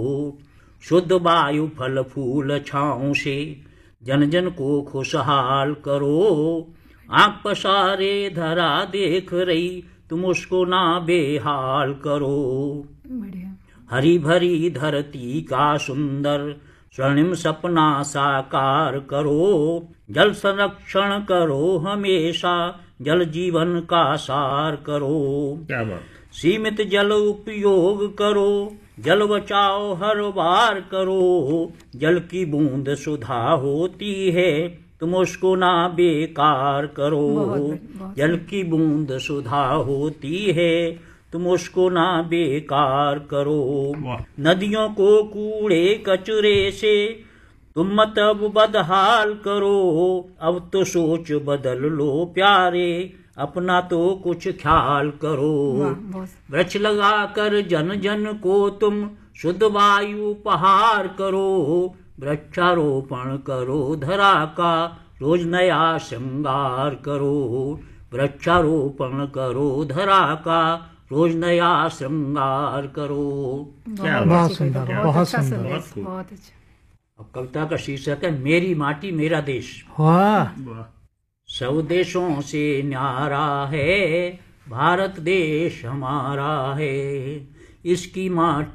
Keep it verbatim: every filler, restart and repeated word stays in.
शुद्ध वायु फल फूल छाँव से जन जन को खुशहाल करो। आँख पसारे धरा देख रही तुम उसको ना बेहाल करो। हरी भरी धरती का सुंदर स्वर्णिम सपना साकार करो। जल संरक्षण करो हमेशा जल जीवन का सार करो। क्या बात। सीमित जल उपयोग करो जल बचाओ हर बार करो। जल की बूंद सुधा होती है तुम उसको ना बेकार करो। जल की बूंद सुधा होती है तुम उसको ना बेकार करो। नदियों को कूड़े कचरे से तुम मत अब बदहाल करो। अब तो सोच बदल लो प्यारे अपना तो कुछ ख्याल करो। वृक्ष लगा कर जन जन को तुम शुद्ध वायु उपहार करो। वृक्षारोपण करो धरा का रोज नया श्रृंगार करो। वृक्षारोपण करो धरा का रोज नया श्रृंगार करो। बहुत सुंदर, बहुत सुंदर, बहुत अच्छा। अब कविता का शीर्षक है मेरी माटी मेरा देश। वाह। सब देशों से न्यारा है भारत देश हमारा है। इसकी माटी